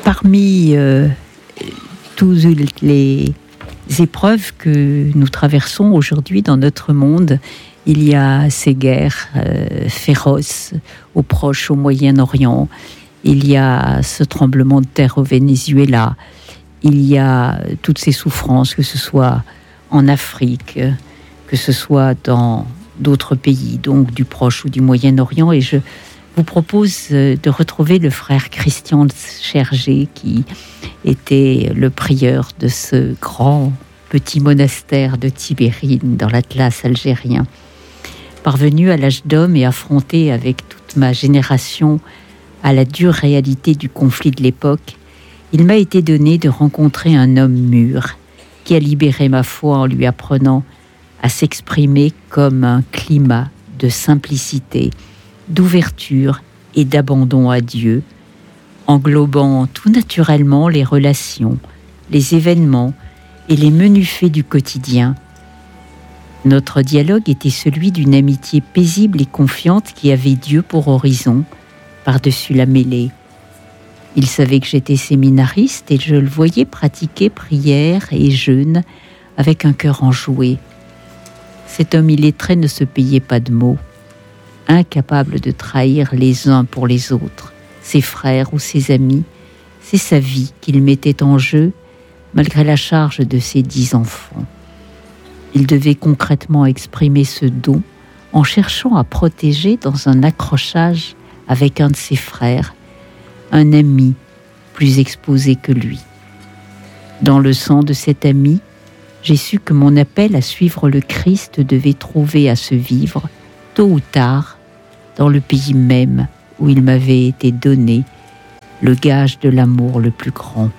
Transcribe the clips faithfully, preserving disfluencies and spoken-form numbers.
parmi euh, toutes les épreuves que nous traversons aujourd'hui dans notre monde, il y a ces guerres euh, féroces au Proche, au Moyen-Orient. Il y a ce tremblement de terre au Venezuela. Il y a toutes ces souffrances, que ce soit en Afrique, que ce soit dans d'autres pays, donc du Proche ou du Moyen-Orient. Et je vous propose de retrouver le frère Christian Chergé, qui était le prieur de ce grand petit monastère de Tibérine dans l'Atlas algérien. Parvenu à l'âge d'homme et affronté avec toute ma génération à la dure réalité du conflit de l'époque, il m'a été donné de rencontrer un homme mûr qui a libéré ma foi en lui apprenant à s'exprimer comme un climat de simplicité, d'ouverture et d'abandon à Dieu, englobant tout naturellement les relations, les événements et les menus faits du quotidien. Notre dialogue était celui d'une amitié paisible et confiante qui avait Dieu pour horizon, par-dessus la mêlée. Il savait que j'étais séminariste et je le voyais pratiquer prière et jeûne avec un cœur enjoué. Cet homme illettré ne se payait pas de mots, incapable de trahir les uns pour les autres, ses frères ou ses amis. C'est sa vie qu'il mettait en jeu, malgré la charge de ses dix enfants. Il devait concrètement exprimer ce don en cherchant à protéger dans un accrochage avec un de ses frères, un ami plus exposé que lui. Dans le sang de cet ami, j'ai su que mon appel à suivre le Christ devait trouver à se vivre, tôt ou tard, dans le pays même où il m'avait été donné, le gage de l'amour le plus grand.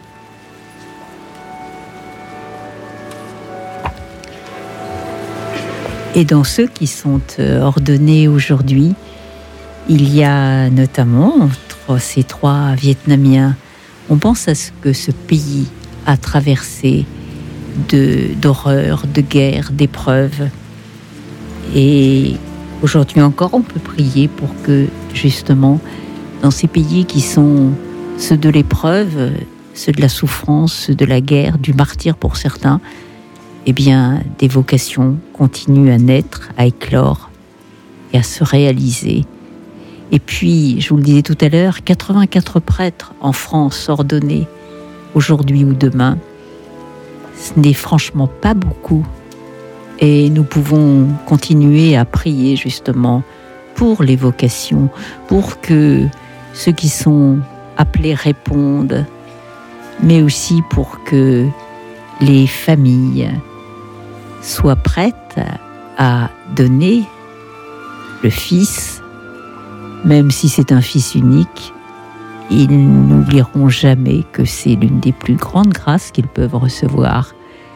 Et dans ceux qui sont ordonnés aujourd'hui, il y a notamment, entre ces trois Vietnamiens, on pense à ce que ce pays a traversé de, d'horreurs, de guerres, d'épreuves. Et aujourd'hui encore, on peut prier pour que, justement, dans ces pays qui sont ceux de l'épreuve, ceux de la souffrance, ceux de la guerre, du martyre pour certains, eh bien, des vocations continuent à naître, à éclore et à se réaliser. Et puis, je vous le disais tout à l'heure, quatre-vingt-quatre prêtres en France ordonnés, aujourd'hui ou demain, ce n'est franchement pas beaucoup. Et nous pouvons continuer à prier justement pour les vocations, pour que ceux qui sont appelés répondent, mais aussi pour que les familles soient prêtes à donner le Fils, même si c'est un Fils unique. Ils n'oublieront jamais que c'est l'une des plus grandes grâces qu'ils peuvent recevoir,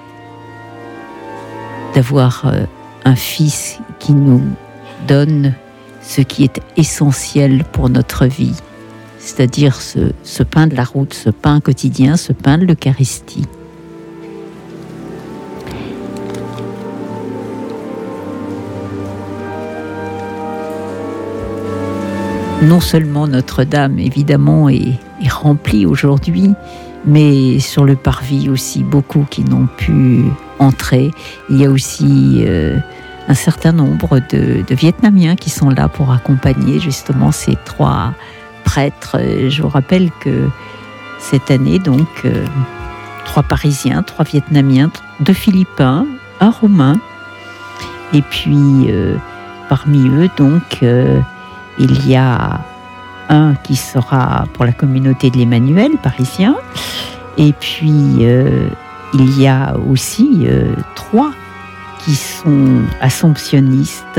d'avoir un Fils qui nous donne ce qui est essentiel pour notre vie, c'est-à-dire ce, ce pain de la route, ce pain quotidien, ce pain de l'Eucharistie. Non seulement Notre-Dame, évidemment, est, est remplie aujourd'hui, mais sur le parvis aussi, beaucoup qui n'ont pu entrer. Il y a aussi euh, un certain nombre de, de Vietnamiens qui sont là pour accompagner justement ces trois prêtres. Je vous rappelle que cette année, donc, euh, trois Parisiens, trois Vietnamiens, deux Philippins, un Roumain, et puis euh, parmi eux, donc, euh, il y a un qui sera pour la communauté de l'Emmanuel parisien, et puis euh, il y a aussi euh, trois qui sont assomptionnistes.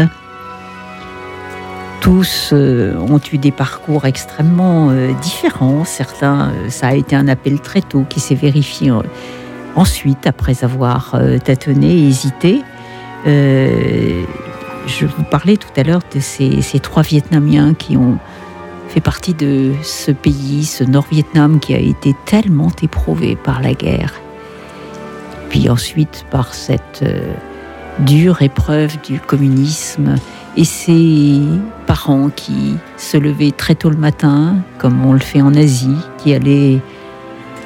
Tous euh, ont eu des parcours extrêmement euh, différents. Certains, euh, ça a été un appel très tôt qui s'est vérifié euh, ensuite, après avoir euh, tâtonné et hésité. Euh, je vous parlais tout à l'heure de ces, ces trois Vietnamiens qui ont fait partie de ce pays, ce Nord-Vietnam qui a été tellement éprouvé par la guerre. Puis ensuite par cette euh, dure épreuve du communisme et ses parents qui se levaient très tôt le matin, comme on le fait en Asie, qui allaient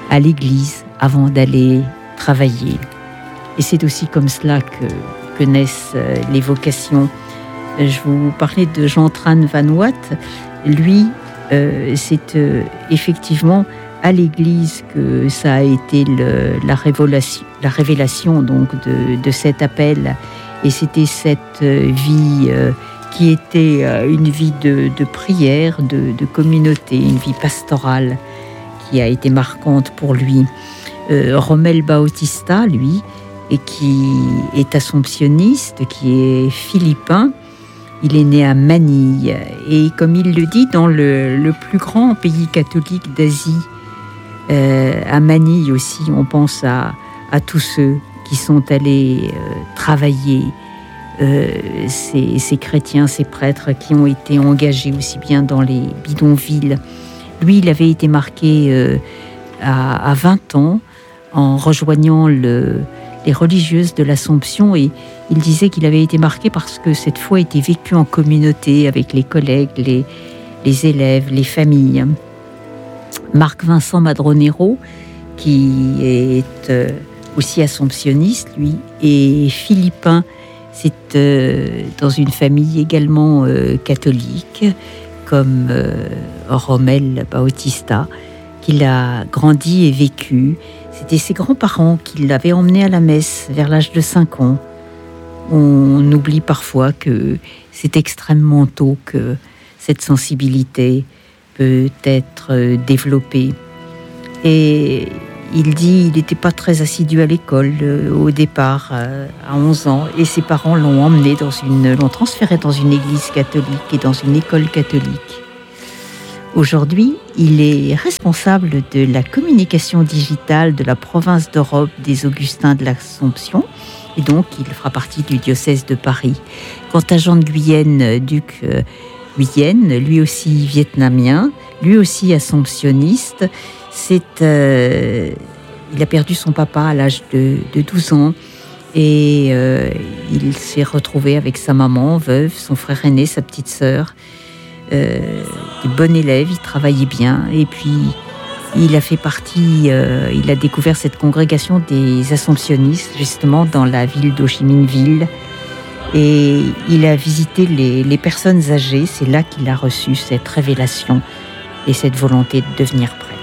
à l'église avant d'aller travailler. Et c'est aussi comme cela que, que naissent les vocations. Je vous parlais de Jean Tran Van Watt. Lui, euh, c'est euh, effectivement à l'église que ça a été le, la révélation, la révélation donc de, de cet appel. Et c'était cette vie euh, qui était euh, une vie de, de prière, de, de communauté, une vie pastorale qui a été marquante pour lui. Euh, Rommel Bautista, lui, et qui est assomptionniste, qui est philippin. Il est né à Manille, et comme il le dit, dans le, le plus grand pays catholique d'Asie, euh, à Manille aussi, on pense à, à tous ceux qui sont allés euh, travailler, euh, ces, ces chrétiens, ces prêtres qui ont été engagés aussi bien dans les bidonvilles. Lui, il avait été marqué euh, à, à vingt ans en rejoignant le... les religieuses de l'Assomption, et il disait qu'il avait été marqué parce que cette foi était vécue en communauté avec les collègues, les, les élèves, les familles. Marc Vincent Madronero, qui est euh, aussi assomptionniste, lui, et philippin, c'est euh, dans une famille également euh, catholique, comme euh, Rommel Bautista, qu'il a grandi et vécu. C'était ses grands-parents qui l'avaient emmené à la messe vers l'âge de cinq ans. On oublie parfois que c'est extrêmement tôt que cette sensibilité peut être développée. Et il dit qu'il n'était pas très assidu à l'école au départ, à onze ans, et ses parents l'ont emmené dans une, l'ont transféré dans une église catholique et dans une école catholique. Aujourd'hui, il est responsable de la communication digitale de la province d'Europe des Augustins de l'Assomption, et donc il fera partie du diocèse de Paris. Quant à Jean de Guyenne, duc euh, Guyenne, lui aussi vietnamien, lui aussi assomptionniste, c'est, euh, il a perdu son papa à l'âge de, de douze ans, et euh, il s'est retrouvé avec sa maman, veuve, son frère aîné, sa petite sœur. Euh, de bon élève, il travaillait bien, et puis il a fait partie, euh, il a découvert cette congrégation des Assomptionnistes justement dans la ville d'Ho Chi Minh Ville, et il a visité les, les personnes âgées. C'est là qu'il a reçu cette révélation et cette volonté de devenir prêtre.